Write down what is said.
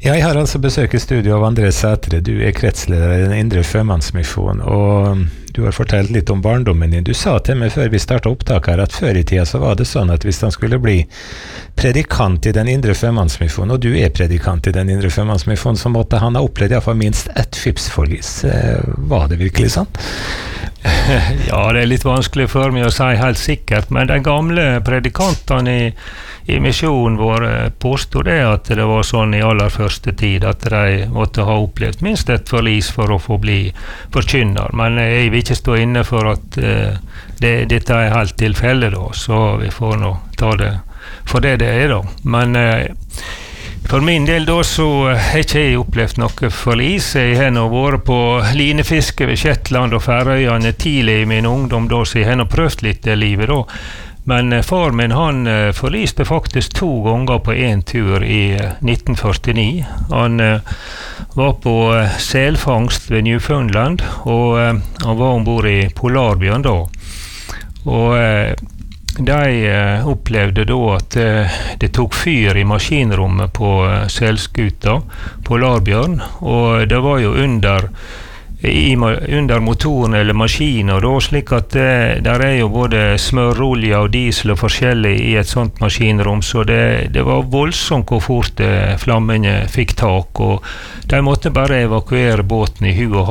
Jeg har altså besøk i studio av André Sætre. Du kretsleder i den indre sjømannsmisjon, og du har fortalt litt om barndommen din. Du sa til meg før vi startet opptak her at før i tida så var det sånn at hvis han skulle bli predikant i den indre sjømannsmisjon, og du predikant i den indre sjømannsmisjon, så måtte han ha opplevd i hvert fall minst ett skipsforlis. Var det virkelig sånn? Ja, det litt vanskelig for meg å si helt sikkert, men de gamle predikantene i misjonen vår påstod det at det var sånn i aller første tid at de måtte ha opplevd minst et forlis for å få bli forkynner, men jeg vil ikke stå inne for at dette helt tilfelle da, så vi får nå ta det for det da, men for min del da så har ikke jeg opplevd noe forlis. Jeg har nå vært på linefiske ved Shetland og Færøyene tidlig i min ungdom da, så jeg har nå prøvd litt det livet da. Men far min han forliste faktisk 2 ganger på en tur i 1949. Han var på selfangst ved Newfoundland, og han var ombord i Polarbjørn da. Og de opplevde da at det tok fyr i maskinrommet på selskuta Polarbjørn, og det var jo under motoren eller maskiner da, slik at der jo både smørolje og diesel og forskjellig i et sånt maskinrom, så det var voldsomt hvor fort flammene fikk tak, og de måtte bare evakuere båten i hu og